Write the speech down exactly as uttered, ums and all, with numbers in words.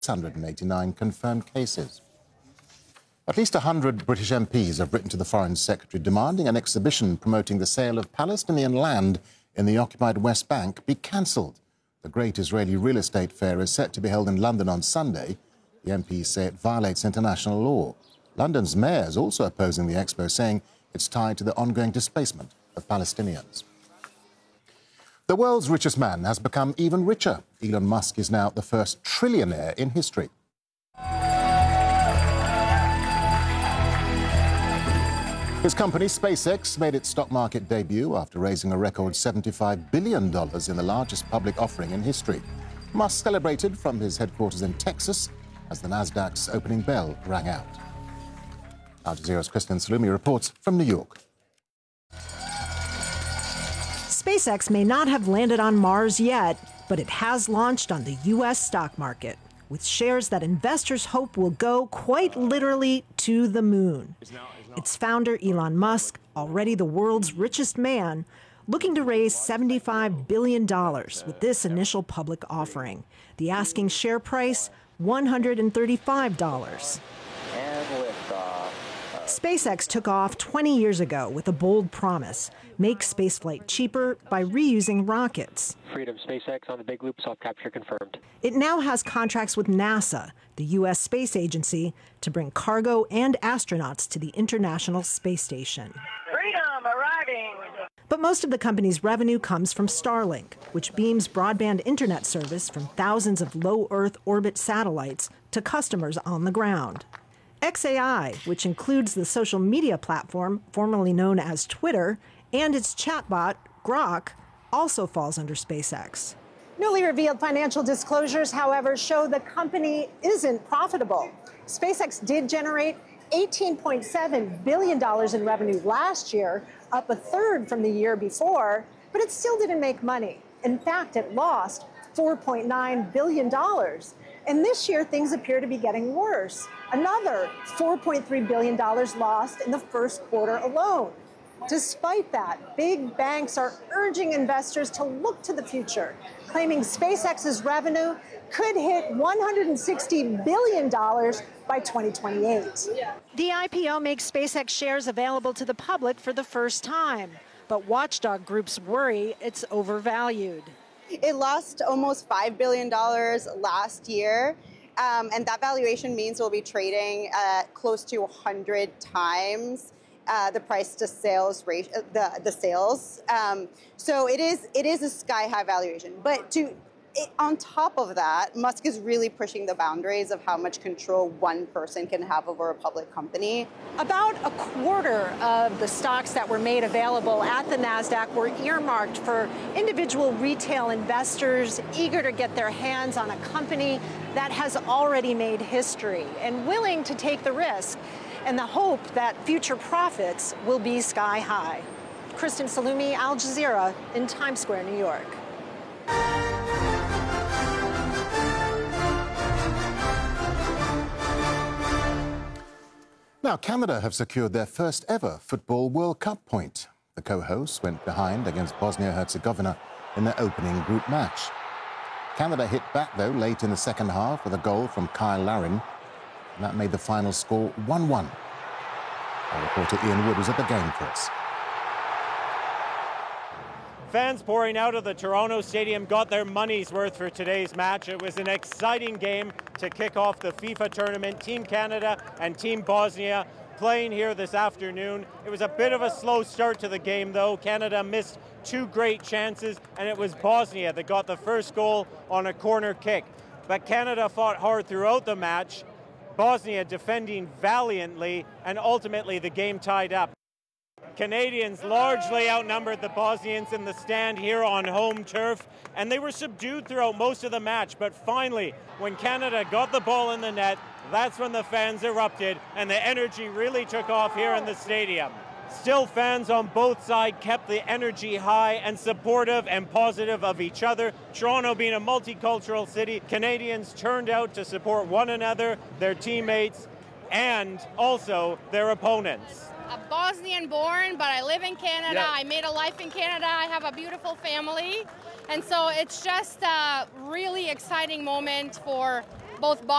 six hundred eighty-nine confirmed cases. At least one hundred British M Ps have written to the Foreign Secretary demanding an exhibition promoting the sale of Palestinian land in the occupied West Bank be cancelled. The Great Israeli Real Estate Fair is set to be held in London on Sunday. The M Ps say it violates international law. London's mayor is also opposing the expo, saying it's tied to the ongoing displacement of Palestinians. The world's richest man has become even richer. Elon Musk is now the first trillionaire in history. His company, SpaceX, made its stock market debut after raising a record seventy-five billion dollars in the largest public offering in history. Musk celebrated from his headquarters in Texas as the Nasdaq's opening bell rang out. Al Jazeera's Kristen Salumi reports from New York. SpaceX may not have landed on Mars yet, but it has launched on the U S stock market, with shares that investors hope will go quite literally to the moon. Its founder, Elon Musk, already the world's richest man, looking to raise seventy-five billion dollars with this initial public offering. The asking share price, one hundred thirty-five dollars. SpaceX took off twenty years ago with a bold promise: make spaceflight cheaper by reusing rockets. Freedom SpaceX on the Big Loop, soft capture confirmed. It now has contracts with NASA, the U S space agency, to bring cargo and astronauts to the International Space Station. Freedom arriving! But most of the company's revenue comes from Starlink, which beams broadband internet service from thousands of low Earth orbit satellites to customers on the ground. X A I, which includes the social media platform formerly known as Twitter, and its chatbot, Grok, also falls under SpaceX. Newly revealed financial disclosures, however, show the company isn't profitable. SpaceX did generate eighteen point seven billion dollars in revenue last year, up a third from the year before, but it still didn't make money. In fact, it lost four point nine billion dollars. And this year, things appear to be getting worse. Another four point three billion dollars lost in the first quarter alone. Despite that, big banks are urging investors to look to the future, claiming SpaceX's revenue could hit one hundred sixty billion dollars by twenty twenty-eight. The I P O makes SpaceX shares available to the public for the first time, but watchdog groups worry it's overvalued. It lost almost five billion dollars last year, um, and that valuation means we'll be trading at close to one hundred times uh, the price to sales ratio, the the sales. Um, so it is it is a sky high valuation. But to it, on top of that, Musk is really pushing the boundaries of how much control one person can have over a public company. About a quarter of the stocks that were made available at the Nasdaq were earmarked for individual retail investors eager to get their hands on a company that has already made history and willing to take the risk and the hope that future profits will be sky high. Kristen Salumi, Al Jazeera in Times Square, New York. Now, Canada have secured their first ever Football World Cup point. The co-hosts went behind against Bosnia-Herzegovina in their opening group match. Canada hit back, though, late in the second half with a goal from Kyle Larin, and that made the final score one one. Our reporter Ian Wood was at the game for us. Fans pouring out of the Toronto Stadium got their money's worth for today's match. It was an exciting game to kick off the FIFA tournament. Team Canada and Team Bosnia playing here this afternoon. It was a bit of a slow start to the game, though. Canada missed two great chances, and it was Bosnia that got the first goal on a corner kick. But Canada fought hard throughout the match, Bosnia defending valiantly, and ultimately the game tied up. Canadians largely outnumbered the Bosnians in the stand here on home turf, and they were subdued throughout most of the match. But finally, when Canada got the ball in the net, that's when the fans erupted, and the energy really took off here in the stadium. Still, fans on both sides kept the energy high and supportive and positive of each other. Toronto being a multicultural city, Canadians turned out to support one another, their teammates, and also their opponents. I'm Bosnian born, but I live in Canada. Yeah. I made a life in Canada. I have a beautiful family. And so it's just a really exciting moment for both Bosnia